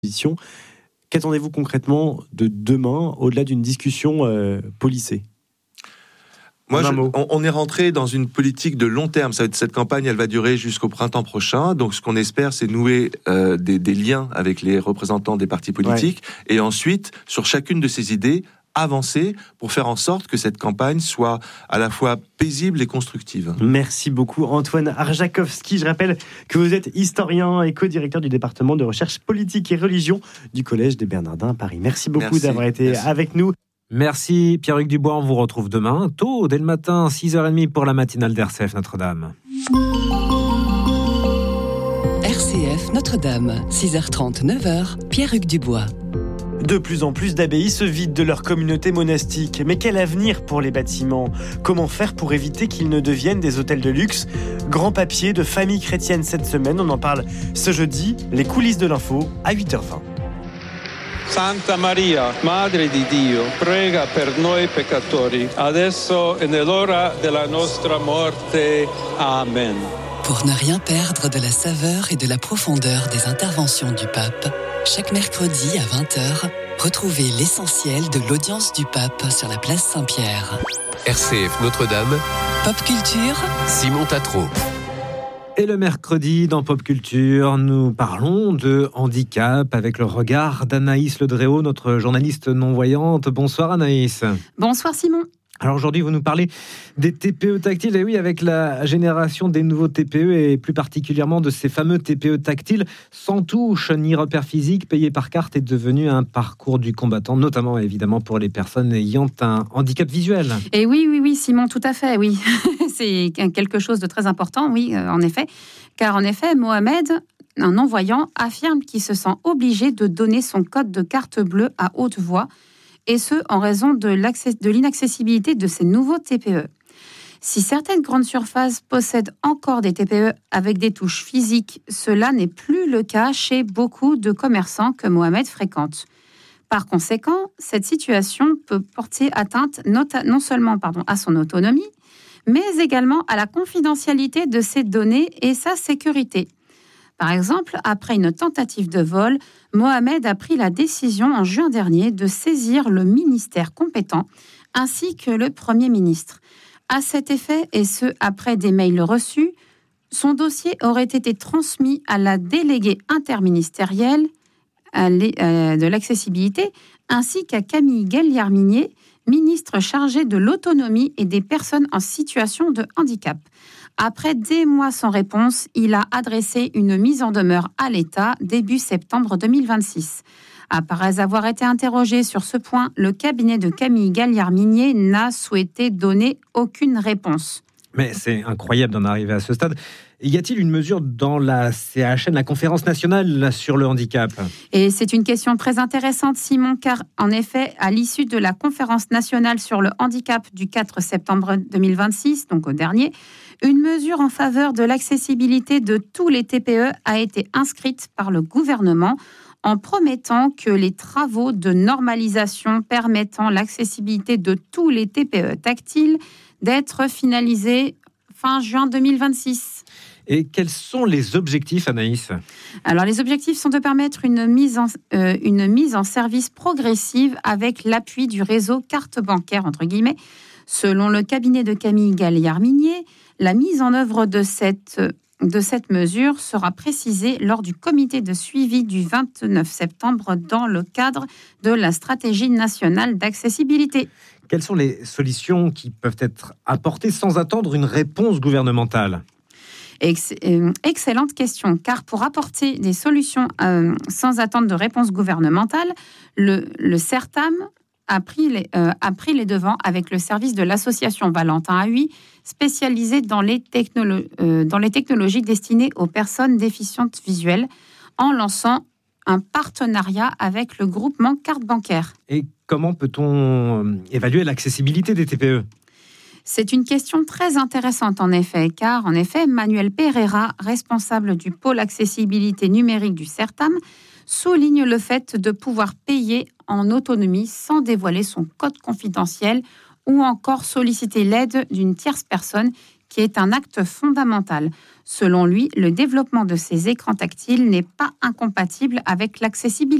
disposition. Qu'attendez-vous concrètement de demain, au-delà d'une discussion policée ? Moi, on est rentré dans une politique de long terme. Cette campagne, elle va durer jusqu'au printemps prochain. Donc, ce qu'on espère, c'est nouer des liens avec les représentants des partis politiques. Ouais. Et ensuite, sur chacune de ces idées, avancer pour faire en sorte que cette campagne soit à la fois paisible et constructive. Merci beaucoup Antoine Arjakovski. Je rappelle que vous êtes historien et co-directeur du département de recherche politique et religion du Collège des Bernardins à Paris. Merci beaucoup d'avoir été avec nous. Merci Pierre-Hugues Dubois, on vous retrouve demain, tôt, dès le matin, 6h30 pour la matinale d'RCF Notre-Dame. RCF Notre-Dame, 6h30, 9h, Pierre-Hugues Dubois. De plus en plus d'abbayes se vident de leur communauté monastique. Mais quel avenir pour les bâtiments ? Comment faire pour éviter qu'ils ne deviennent des hôtels de luxe ? Grand papier de Famille chrétienne cette semaine, on en parle ce jeudi, les coulisses de l'info à 8h20. Santa Maria, Madre di Dio, prega per noi peccatori, adesso e nell'ora della nostra morte. Amen. Pour ne rien perdre de la saveur et de la profondeur des interventions du pape, chaque mercredi à 20h, retrouvez l'essentiel de l'audience du pape sur la place Saint-Pierre. RCF Notre-Dame, Pop Culture, Simon Tatro. Et le mercredi, dans Pop Culture, nous parlons de handicap avec le regard d'Anaïs Ledréau, notre journaliste non-voyante. Bonsoir Anaïs. Bonsoir Simon. Alors aujourd'hui, vous nous parlez des TPE tactiles. Et oui, avec la génération des nouveaux TPE et plus particulièrement de ces fameux TPE tactiles sans touche ni repère physique, payé par carte, est devenu un parcours du combattant, notamment évidemment pour les personnes ayant un handicap visuel. Et oui, Simon, tout à fait, oui. C'est quelque chose de très important, oui, en effet. Car en effet, Mohamed, un non-voyant, affirme qu'il se sent obligé de donner son code de carte bleue à haute voix, et ce, en raison de l'inaccessibilité de ces nouveaux TPE. Si certaines grandes surfaces possèdent encore des TPE avec des touches physiques, cela n'est plus le cas chez beaucoup de commerçants que Mohamed fréquente. Par conséquent, cette situation peut porter atteinte non seulement à son autonomie, mais également à la confidentialité de ses données et sa sécurité. Par exemple, après une tentative de vol, Mohamed a pris la décision en juin dernier de saisir le ministère compétent ainsi que le Premier ministre. À cet effet, et ce après des mails reçus, son dossier aurait été transmis à la déléguée interministérielle de l'accessibilité ainsi qu'à Camille Galliard-Minier, ministre chargée de l'autonomie et des personnes en situation de handicap. Après des mois sans réponse, il a adressé une mise en demeure à l'État début septembre 2026. Après avoir été interrogé sur ce point, le cabinet de Camille Galliard-Minier n'a souhaité donner aucune réponse. Mais c'est incroyable d'en arriver à ce stade. Y a-t-il une mesure dans la CHN, la Conférence nationale sur le handicap ? Et c'est une question très intéressante, Simon, car en effet, à l'issue de la Conférence nationale sur le handicap du 4 septembre 2026, donc au dernier, une mesure en faveur de l'accessibilité de tous les TPE a été inscrite par le gouvernement en promettant que les travaux de normalisation permettant l'accessibilité de tous les TPE tactiles d'être finalisés fin juin 2026. Et quels sont les objectifs, Anaïs ? Alors, les objectifs sont de permettre une mise en service progressive avec l'appui du réseau carte bancaire, entre guillemets. Selon le cabinet de Camille Galliard-Minier, la mise en œuvre de cette mesure sera précisée lors du comité de suivi du 29 septembre dans le cadre de la stratégie nationale d'accessibilité. Quelles sont les solutions qui peuvent être apportées sans attendre une réponse gouvernementale ? Excellente question, car pour apporter des solutions sans attendre de réponse gouvernementale, le CERTAM a pris les devants avec le service de l'association Valentin à Huy, spécialisée dans les technologies destinées aux personnes déficientes visuelles, en lançant un partenariat avec le groupement Carte Bancaire. Et comment peut-on évaluer l'accessibilité des TPE ? C'est une question très intéressante en effet, car en effet, Manuel Pereira, responsable du pôle accessibilité numérique du CERTAM, souligne le fait de pouvoir payer en autonomie sans dévoiler son code confidentiel ou encore solliciter l'aide d'une tierce personne qui est un acte fondamental. Selon lui, le développement de ces écrans tactiles n'est pas incompatible avec l'accessibilité